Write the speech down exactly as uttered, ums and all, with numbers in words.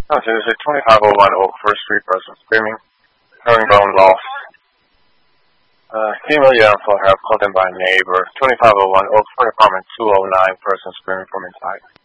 Oh, so this is twenty-five oh one Oak First Street, person screaming. Herringbone lost. Uh, female young for help called in by neighbor. twenty-five oh one Oak Front apartment two oh nine, person screaming from inside.